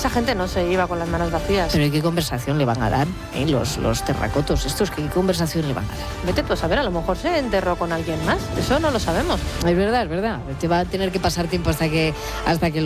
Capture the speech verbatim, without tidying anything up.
esa gente no se iba con las manos vacías. Pero ¿qué conversación le van a dar eh, los, los terracotos estos? ¿Qué conversación le van a dar? Vete tú a saber, a lo mejor se enterró con alguien más. Eso no lo sabemos. Es verdad, es verdad. Te va a tener que pasar tiempo hasta que, hasta que